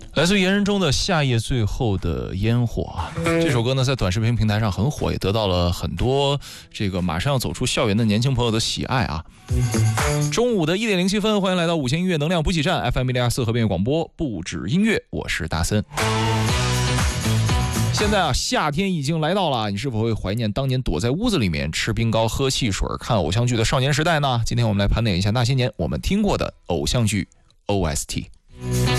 来自于言人中的《夏夜最后的烟火》啊，这首歌呢在短视频平台上很火，也得到了很多这个马上要走出校园的年轻朋友的喜爱啊。中午的1点07分，欢迎来到5弦音乐能量补给站 FM104和变广播，不止音乐，我是大森。现在啊，夏天已经来到了，你是否会怀念当年躲在屋子里面吃冰糕、喝汽水、看偶像剧的少年时代呢？今天我们来盘点一下那些年我们听过的偶像剧 OST。